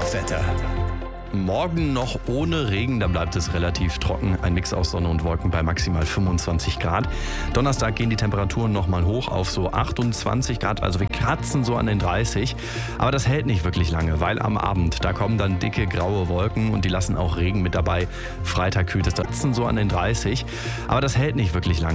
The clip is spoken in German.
Wetterwetter. Morgen noch ohne Regen, da bleibt es relativ trocken. Ein Mix aus Sonne und Wolken bei maximal 25 Grad. Donnerstag gehen die Temperaturen nochmal hoch auf so 28 Grad, also wir kratzen so an den 30. Aber das hält nicht wirklich lange, weil am Abend, da kommen dann dicke graue Wolken und die lassen auch Regen mit dabei. Freitag kühlt es so an den 30. Aber das hält nicht wirklich lange.